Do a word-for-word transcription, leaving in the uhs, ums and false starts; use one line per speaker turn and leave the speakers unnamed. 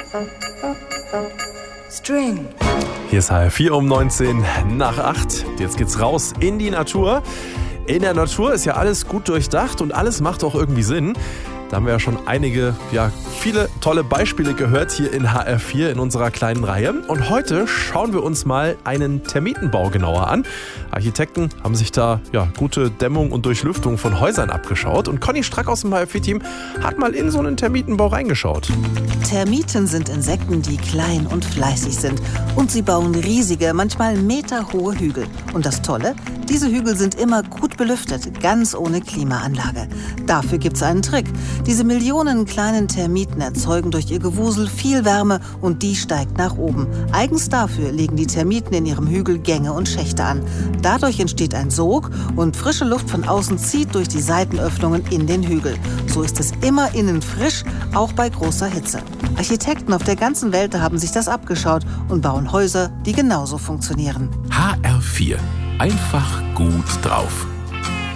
String.
Hier ist H R vier um neunzehn nach acht. Jetzt geht's raus in die Natur. In der Natur ist ja alles gut durchdacht und alles macht auch irgendwie Sinn. Da haben wir ja schon einige, ja, viele tolle Beispiele gehört hier in H R vier in unserer kleinen Reihe. Und heute schauen wir uns mal einen Termitenbau genauer an. Architekten haben sich da ja gute Dämmung und Durchlüftung von Häusern abgeschaut. Und Conny Strack aus dem H R vier-Team hat mal in so einen Termitenbau reingeschaut.
Termiten sind Insekten, die klein und fleißig sind. Und sie bauen riesige, manchmal meterhohe Hügel. Und das Tolle? Diese Hügel sind immer gut belüftet, ganz ohne Klimaanlage. Dafür gibt's einen Trick. Diese Millionen kleinen Termiten erzeugen durch ihr Gewusel viel Wärme und die steigt nach oben. Eigens dafür legen die Termiten in ihrem Hügel Gänge und Schächte an. Dadurch entsteht ein Sog und frische Luft von außen zieht durch die Seitenöffnungen in den Hügel. So ist es immer innen frisch, auch bei großer Hitze. Architekten auf der ganzen Welt haben sich das abgeschaut und bauen Häuser, die genauso funktionieren.
H R vier. Einfach gut drauf.